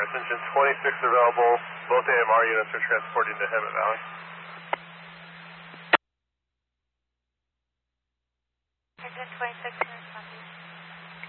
North Engine 26 available. Both AMR units are transporting to Hemet Valley. Engine 26